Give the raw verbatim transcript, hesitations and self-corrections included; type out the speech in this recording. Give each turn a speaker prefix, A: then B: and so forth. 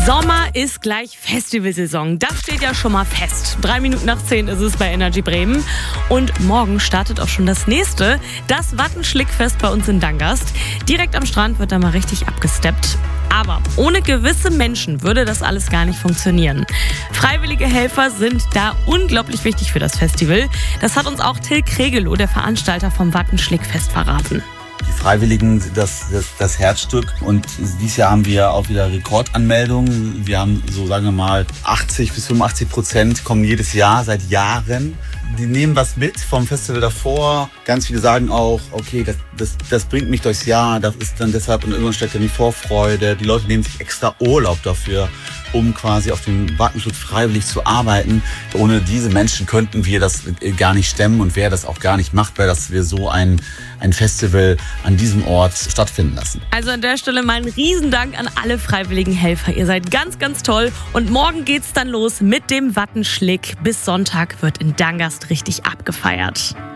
A: Sommer ist gleich Festivalsaison. Das steht ja schon mal fest. Drei Minuten nach zehn ist es bei Energy Bremen. Und morgen startet auch schon das nächste, das Wattenschlickfest bei uns in Dangast. Direkt am Strand wird da mal richtig abgesteppt. Aber ohne gewisse Menschen würde das alles gar nicht funktionieren. Freiwillige Helfer sind da unglaublich wichtig für das Festival. Das hat uns auch Till Kregelow, der Veranstalter vom Wattenschlickfest, verraten.
B: Die Freiwilligen sind das, das, das Herzstück und dieses Jahr haben wir auch wieder Rekordanmeldungen. Wir haben so, sagen wir mal, achtzig bis fünfundachtzig Prozent kommen jedes Jahr, seit Jahren. Die nehmen was mit vom Festival davor. Ganz viele sagen auch, okay, das, das, das bringt mich durchs Jahr. Das ist dann deshalb, und irgendwann steckt dann die Vorfreude. Die Leute nehmen sich extra Urlaub dafür, um quasi auf dem Wattenschlick freiwillig zu arbeiten. Ohne diese Menschen könnten wir das gar nicht stemmen und wäre das auch gar nicht machbar, dass wir so ein, ein Festival an diesem Ort stattfinden lassen.
A: Also an der Stelle mal ein Riesendank an alle freiwilligen Helfer. Ihr seid ganz, ganz toll. Und morgen geht's dann los mit dem Wattenschlick. Bis Sonntag wird in Dangast richtig abgefeiert.